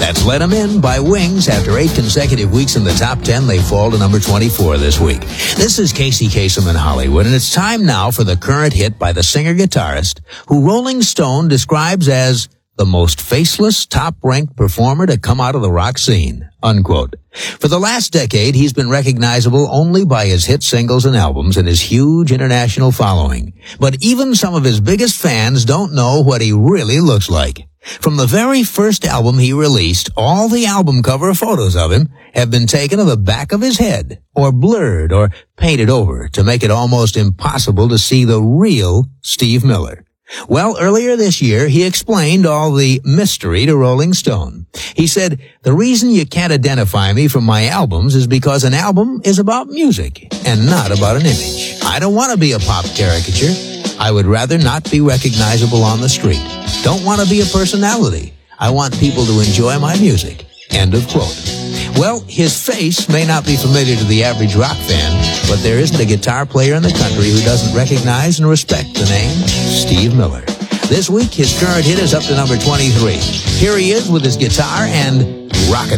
That's Let 'Em In by Wings. After 8 consecutive weeks in the top 10, they fall to number 24 this week. This is Casey Kasem in Hollywood, and it's time now for the current hit by the singer-guitarist who Rolling Stone describes as the most faceless, top-ranked performer to come out of the rock scene, unquote. For the last decade, he's been recognizable only by his hit singles and albums and his huge international following. But even some of his biggest fans don't know what he really looks like. From the very first album he released, all the album cover photos of him have been taken of the back of his head, or blurred, or painted over to make it almost impossible to see the real Steve Miller. Well, earlier this year, he explained all the mystery to Rolling Stone. He said, "The reason you can't identify me from my albums is because an album is about music and not about an image. I don't want to be a pop caricature. I would rather not be recognizable on the street. Don't want to be a personality. I want people to enjoy my music." End of quote. Well, his face may not be familiar to the average rock fan, but there isn't a guitar player in the country who doesn't recognize and respect the name Steve Miller. This week, his current hit is up to number 23. Here he is with his guitar and Rocket